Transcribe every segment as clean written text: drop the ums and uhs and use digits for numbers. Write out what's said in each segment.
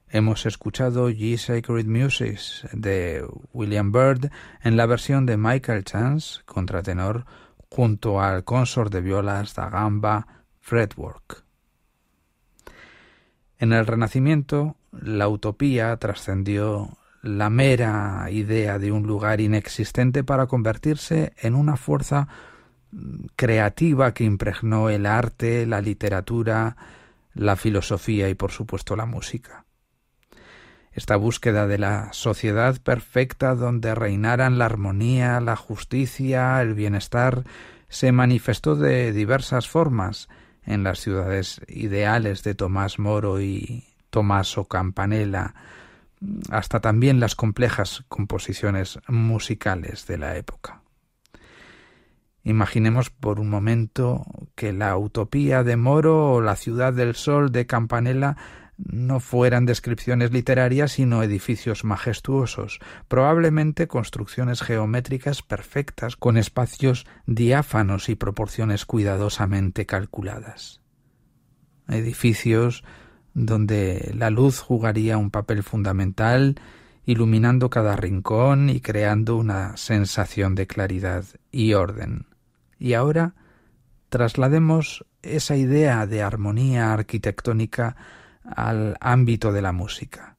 Hemos escuchado Ye Sacred Music de William Byrd en la versión de Michael Chance, contratenor, junto al consort de violas da gamba Fretwork. En el Renacimiento, la utopía trascendió la mera idea de un lugar inexistente para convertirse en una fuerza creativa que impregnó el arte, la literatura, la filosofía y, por supuesto, la música. Esta búsqueda de la sociedad perfecta donde reinaran la armonía, la justicia, el bienestar, se manifestó de diversas formas en las ciudades ideales de Tomás Moro y Tommaso Campanella, hasta también las complejas composiciones musicales de la época. Imaginemos por un momento que la utopía de Moro o la ciudad del sol de Campanella no fueran descripciones literarias, sino edificios majestuosos, probablemente construcciones geométricas perfectas, con espacios diáfanos y proporciones cuidadosamente calculadas. Edificios donde la luz jugaría un papel fundamental, iluminando cada rincón y creando una sensación de claridad y orden. Y ahora traslademos esa idea de armonía arquitectónica al ámbito de la música.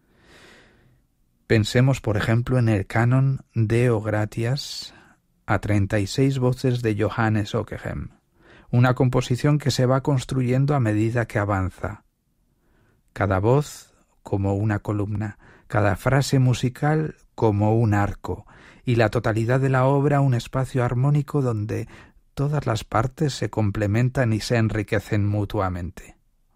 Pensemos, por ejemplo, en el canon Deo Gratias a 36 voces de Johannes Ockeghem, una composición que se va construyendo a medida que avanza. Cada voz como una columna, cada frase musical como un arco, y la totalidad de la obra un espacio armónico donde todas las partes se complementan y se enriquecen mutuamente.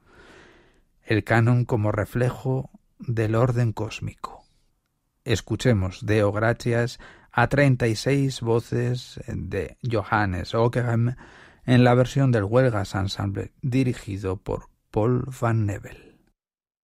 El canon como reflejo del orden cósmico. Escuchemos Deo Gratias a 36 voces de Johannes Ockeghem en la versión del Huelgas Ensemble dirigido por Paul Van Nebel.